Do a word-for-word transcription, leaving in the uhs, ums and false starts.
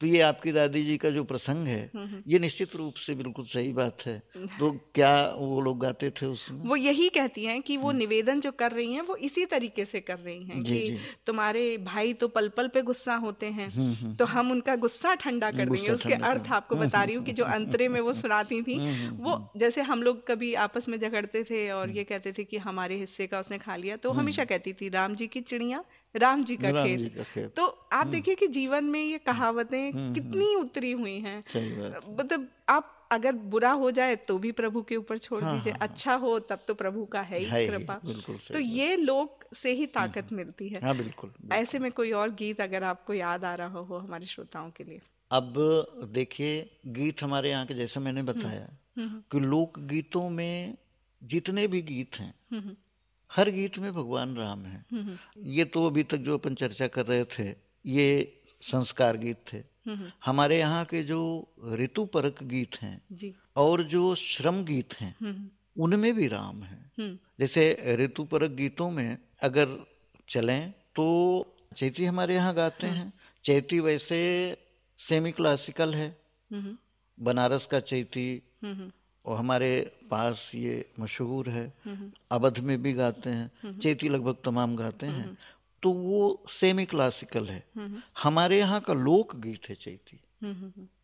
तो ये आपकी दादी जी का जो प्रसंग है ये निश्चित रूप से बिल्कुल सही बात है। तो क्या वो लोग गाते थे उसमें? वो यही कहती हैं कि वो निवेदन जो कर रही हैं वो इसी तरीके से कर रही हैं जी, कि जी। तुम्हारे भाई तो पल पल पे गुस्सा होते हैं, तो हम उनका गुस्सा ठंडा कर देंगे। गुस्सा उसके ठंडा अर्थ कर- आपको बता रही हूँ कि जो अंतरे में वो सुनाती थी, वो जैसे हम लोग कभी आपस में झगड़ते थे और ये कहते थे कि हमारे हिस्से का उसने खा लिया, तो हमेशा कहती थी राम जी की चिड़िया राम जी का राम जी खेत। का खेत। तो आप देखिए कि जीवन में ये कहावतें कितनी उतरी हुई हैं। सही बात। मतलब आप अगर बुरा हो जाए तो भी प्रभु के ऊपर छोड़ हाँ, दीजिए, हाँ, हाँ। अच्छा हो तब तो प्रभु का है ही है ही, कृपा। बिल्कुल सही तो बात। ये लोक से ही ताकत मिलती है। हाँ, बिल्कुल, बिल्कुल। ऐसे में कोई और गीत अगर आपको याद आ रहा हो हमारे श्रोताओं के लिए? अब देखिए, गीत हमारे यहाँ के जैसा मैंने बताया कि लोक गीतों में जितने भी गीत हैं हर गीत में भगवान राम है। ये तो अभी तक जो अपन चर्चा कर रहे थे ये संस्कार गीत थे। हमारे यहाँ के जो ऋतु परक गीत हैं जी। और जो श्रम गीत हैं उनमें भी राम है। जैसे ऋतु परक गीतों में अगर चलें तो चैती हमारे यहाँ गाते हैं। चैती वैसे सेमी क्लासिकल है, बनारस का चैती, और हमारे पास ये मशहूर है, अवध में भी गाते हैं चैती, लगभग तमाम गाते हैं। तो वो सेमी क्लासिकल है। हमारे यहाँ का लोक गीत है चैती।